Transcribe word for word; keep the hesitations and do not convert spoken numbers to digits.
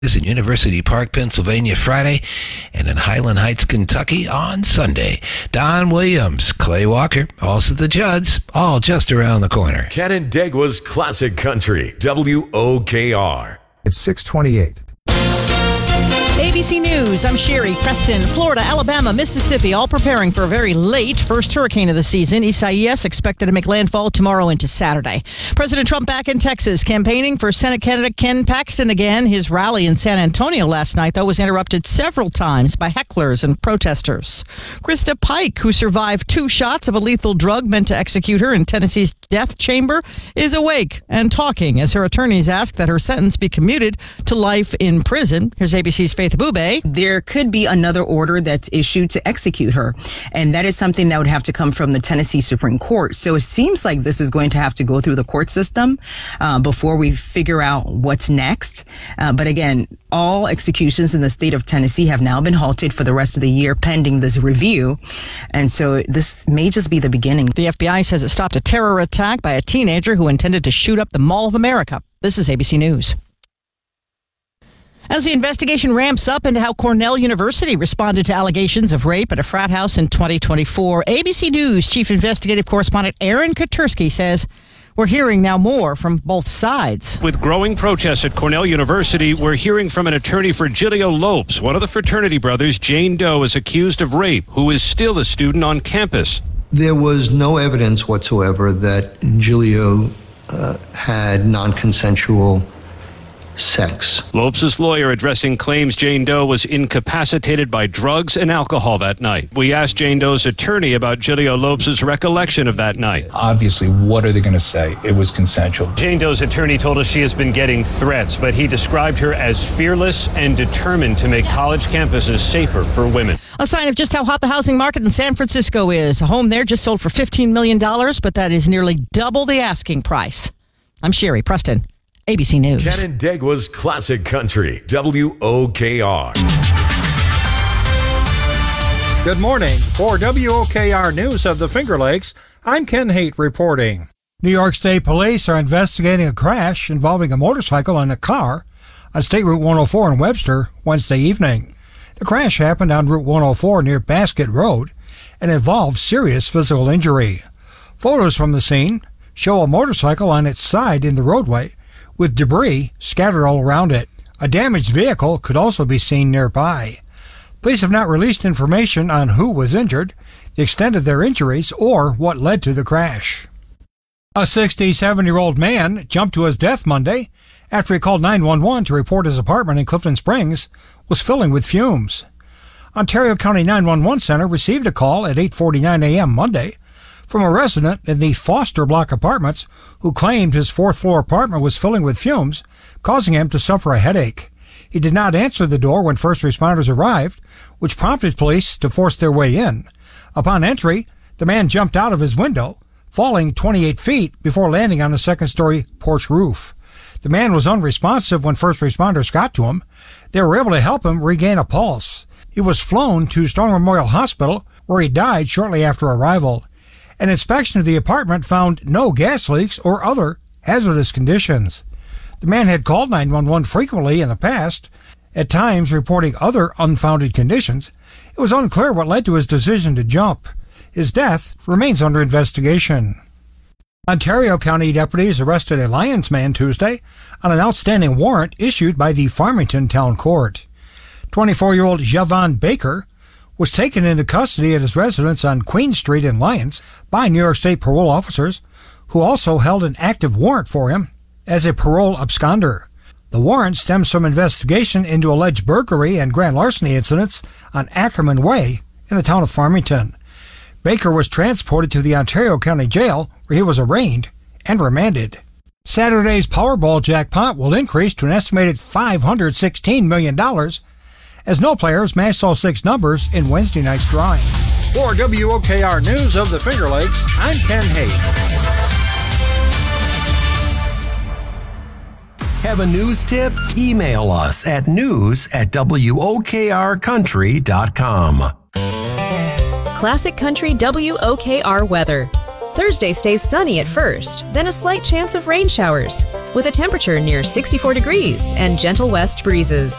Is in University Park, Pennsylvania, Friday, and in Highland Heights, Kentucky on Sunday. Don Williams, Clay Walker, also the Judds, all just around the corner. Canandaigua's Classic Country, W O K R. It's six twenty-eight. A B C News, I'm Sherry Preston. Florida, Alabama, Mississippi, all preparing for a very late first hurricane of the season. Isaias expected to make landfall tomorrow into Saturday. President Trump back in Texas, campaigning for Senate candidate Ken Paxton again. His rally in San Antonio last night, though, was interrupted several times by hecklers and protesters. Krista Pike, who survived two shots of a lethal drug meant to execute her in Tennessee's death chamber, is awake and talking as her attorneys ask that her sentence be commuted to life in prison. Here's A B C's Faith Abube. There could be another order that's issued to execute her, and that is something that would have to come from the Tennessee Supreme Court. So it seems like this is going to have to go through the court system uh, before we figure out what's next. Uh, but again, all executions in the state of Tennessee have now been halted for the rest of the year pending this review. And so this may just be the beginning. The F B I says it stopped a terror attack by a teenager who intended to shoot up the Mall of America. This is A B C News. As the investigation ramps up into how Cornell University responded to allegations of rape at a frat house in twenty twenty-four, A B C News Chief Investigative Correspondent Aaron Katursky says we're hearing now more from both sides. With growing protests at Cornell University, we're hearing from an attorney for Giglio Lopes. One of the fraternity brothers, Jane Doe, is accused of rape, who is still a student on campus. There was no evidence whatsoever that Giglio uh, had non-consensual sex. Lopes' lawyer addressing claims Jane Doe was incapacitated by drugs and alcohol that night. We asked Jane Doe's attorney about Giglio Lopes' recollection of that night. Obviously, what are they going to say? It was consensual. Jane Doe's attorney told us she has been getting threats, but he described her as fearless and determined to make college campuses safer for women. A sign of just how hot the housing market in San Francisco is. A home there just sold for fifteen million dollars, but that is nearly double the asking price. I'm Sherry Preston. A B C News. Canandaigua's Classic Country, W O K R. Good morning. For W O K R News of the Finger Lakes, I'm Ken Haight reporting. New York State Police are investigating a crash involving a motorcycle and a car on State Route one oh four in Webster Wednesday evening. The crash happened on Route one oh four near Basket Road and involved serious physical injury. Photos from the scene show a motorcycle on its side in the roadway with debris scattered all around it. A damaged vehicle could also be seen nearby. Police have not released information on who was injured, the extent of their injuries, or what led to the crash. A sixty-seven-year-old man jumped to his death Monday after he called nine one one to report his apartment in Clifton Springs was filling with fumes. Ontario County nine one one Center received a call at eight forty-nine a.m. Monday from a resident in the Foster Block Apartments who claimed his fourth-floor apartment was filling with fumes, causing him to suffer a headache. He did not answer the door when first responders arrived, which prompted police to force their way in. Upon entry, the man jumped out of his window, falling twenty-eight feet before landing on a second-story porch roof. The man was unresponsive when first responders got to him. They were able to help him regain a pulse. He was flown to Strong Memorial Hospital, where he died shortly after arrival. An inspection of the apartment found no gas leaks or other hazardous conditions. The man had called nine one one frequently in the past, at times reporting other unfounded conditions. It was unclear what led to his decision to jump. His death remains under investigation. Ontario County deputies arrested a Lyons man Tuesday on an outstanding warrant issued by the Farmington Town Court. twenty-four-year-old Javon Baker was taken into custody at his residence on Queen Street in Lyons by New York State parole officers, who also held an active warrant for him as a parole absconder. The warrant stems from investigation into alleged burglary and grand larceny incidents on Ackerman Way in the town of Farmington. Baker was transported to the Ontario County Jail, where he was arraigned and remanded. Saturday's Powerball jackpot will increase to an estimated five hundred sixteen million dollars as no players matched all six numbers in Wednesday night's drawing. For W O K R News of the Finger Lakes, I'm Ken Haight. Have a news tip? Email us at news at W O K R country dot com. Classic Country W O K R weather. Thursday stays sunny at first, then a slight chance of rain showers, with a temperature near sixty-four degrees and gentle west breezes.